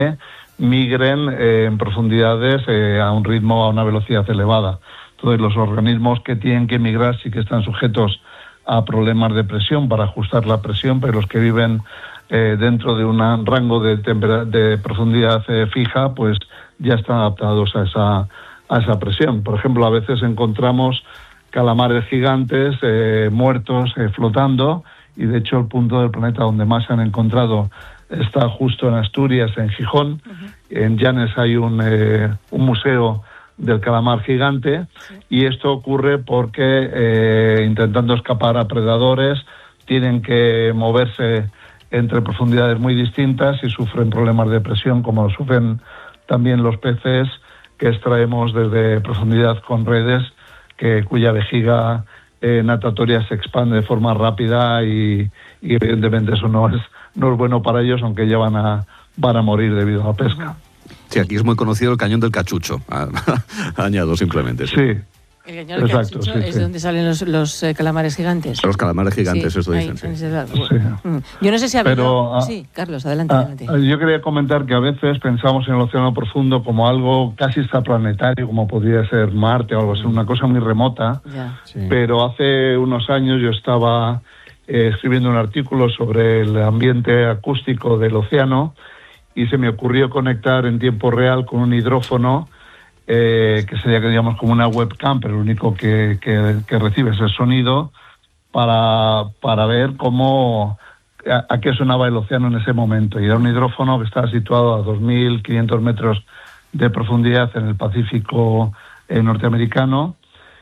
migren en profundidades a un ritmo, a una velocidad elevada. Entonces, los organismos que tienen que migrar sí que están sujetos a problemas de presión para ajustar la presión, pero los que viven dentro de un rango de profundidad fija, pues ya están adaptados a esa presión. Por ejemplo, a veces encontramos calamares gigantes muertos flotando, y de hecho el punto del planeta donde más se han encontrado está justo en Asturias, en Gijón. En Llanes hay un museo del calamar gigante, y esto ocurre porque intentando escapar a predadores tienen que moverse entre profundidades muy distintas y sufren problemas de presión, como sufren también los peces que extraemos desde profundidad con redes, cuya vejiga natatoria se expande de forma rápida, y evidentemente eso no es bueno para ellos, aunque ya van a morir debido a la pesca. Sí, aquí es muy conocido el cañón del Cachucho, añado simplemente. Sí. El cañón del Cachucho es de donde salen los calamares gigantes. Los calamares gigantes, eso dicen. Yo no sé si ha habido... Sí, Carlos, adelante. Yo quería comentar que a veces pensamos en el océano profundo como algo casi extraplanetario, como podría ser Marte o algo así, una cosa muy remota. Pero hace unos años yo estaba escribiendo un artículo sobre el ambiente acústico del océano, y se me ocurrió conectar en tiempo real con un hidrófono, que sería, digamos, como una webcam, pero lo único que recibe es el sonido, para ver a qué sonaba el océano en ese momento. Y era un hidrófono que estaba situado a 2.500 metros de profundidad en el Pacífico norteamericano,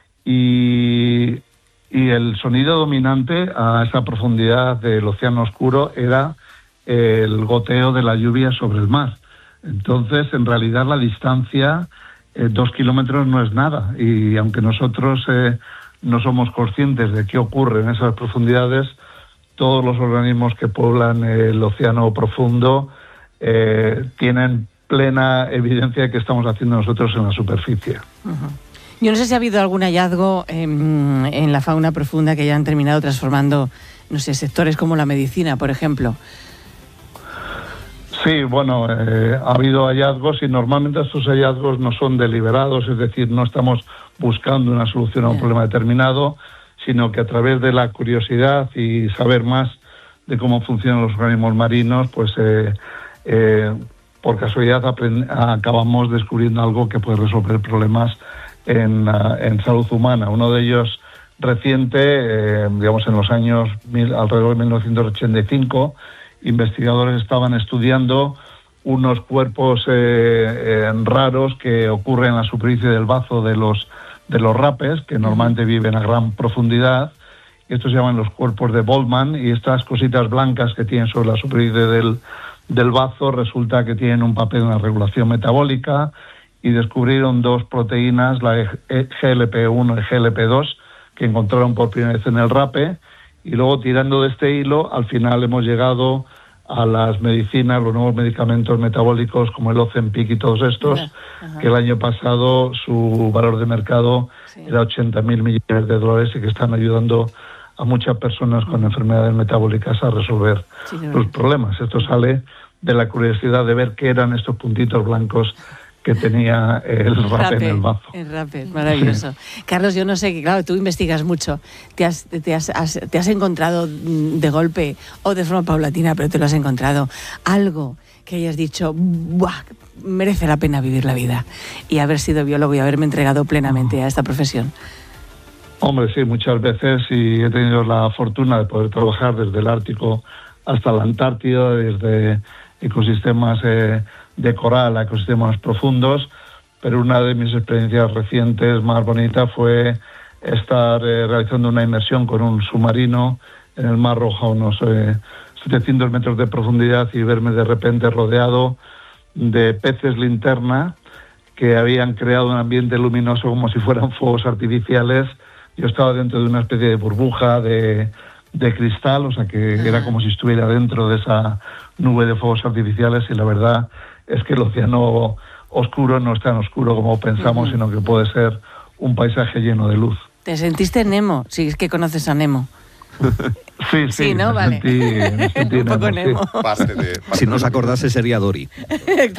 y el sonido dominante a esa profundidad del océano oscuro era el goteo de la lluvia sobre el mar. Entonces, en realidad, la distancia, 2 kilómetros, no es nada. Y aunque nosotros no somos conscientes de qué ocurre en esas profundidades, todos los organismos que poblan el océano profundo tienen plena evidencia de que estamos haciendo nosotros en la superficie. Yo no sé si ha habido algún hallazgo en la fauna profunda que ya han terminado transformando, no sé, sectores como la medicina, por ejemplo. Sí, bueno, ha habido hallazgos, y normalmente estos hallazgos no son deliberados, es decir, no estamos buscando una solución a un problema determinado, sino que a través de la curiosidad y saber más de cómo funcionan los organismos marinos, pues por casualidad acabamos descubriendo algo que puede resolver problemas en salud humana. Uno de ellos reciente, digamos en los años alrededor de 1985, investigadores estaban estudiando unos cuerpos raros que ocurren en la superficie del bazo de los rapes, que normalmente viven a gran profundidad. Estos se llaman los cuerpos de Boltzmann, y estas cositas blancas que tienen sobre la superficie del bazo resulta que tienen un papel en la regulación metabólica, y descubrieron 2 proteínas, la GLP1 y GLP2, que encontraron por primera vez en el rape. Y luego, tirando de este hilo, al final hemos llegado a las medicinas, los nuevos medicamentos metabólicos como el Ozempic y todos estos, que el año pasado su valor de mercado era 80.000 millones de dólares, y que están ayudando a muchas personas con enfermedades metabólicas a resolver los problemas. Esto sale de la curiosidad de ver qué eran estos puntitos blancos que tenía el rape en el bazo. El rape, maravilloso. Sí. Carlos, yo no sé, que claro, tú investigas mucho. Te has encontrado de golpe o de forma paulatina, pero te lo has encontrado, algo que hayas dicho, ¡buah!, merece la pena vivir la vida, y haber sido biólogo y haberme entregado plenamente a esta profesión? Hombre, sí, muchas veces, y he tenido la fortuna de poder trabajar desde el Ártico hasta la Antártida, desde ecosistemas de coral a ecosistemas profundos, pero una de mis experiencias recientes más bonitas fue estar realizando una inmersión con un submarino en el Mar Rojo a unos 700 metros de profundidad, y verme de repente rodeado de peces linterna que habían creado un ambiente luminoso como si fueran fuegos artificiales. Yo estaba dentro de una especie de burbuja de cristal, o sea que era como si estuviera dentro de esa nube de fuegos artificiales, y la verdad es que el océano oscuro no es tan oscuro como pensamos, sino que puede ser un paisaje lleno de luz. ¿Te sentiste Nemo? Si es que conoces a Nemo. Sí, ¿no? me Vale. sentí Un poco Nemo, sí. Nemo. Si no os acordase sería Dory.